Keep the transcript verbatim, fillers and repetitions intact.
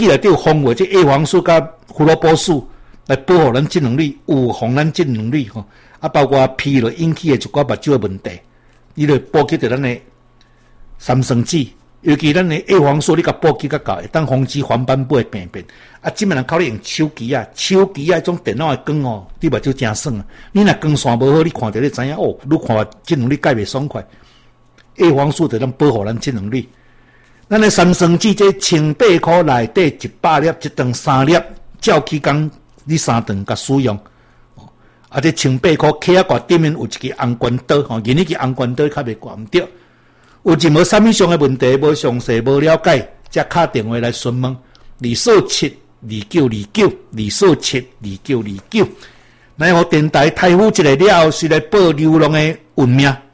记内底有防卫，即 A 黄素甲胡萝卜素来保护咱智能力，有防咱智能力吼。啊，包括疲劳引起的一寡目睭的问题，你著补给着咱的三酸酯，尤其咱的 A 黄素，你甲补给较够，会当防止黄斑部的病变。啊，即摆人靠你用手机啊，手机啊，迄种电脑的光哦，你目睭真酸啊！你若光线无好，你看着你知影哦，愈看智能力改袂爽快。A 黄素就能保护咱智能力。咱的三酸酯这千八块内底一百粒，一顿三粒，照起工你三顿甲使用。啊，这千八块起啊，挂顶面有一支红关刀吼，因迄支红关刀较袂挂毋着。有任何啥物上的问题，无详细无了解，则打电话来询问二四七二九二九二四七二九二九，来互电台台呼一个了后，是来报流浪的运命。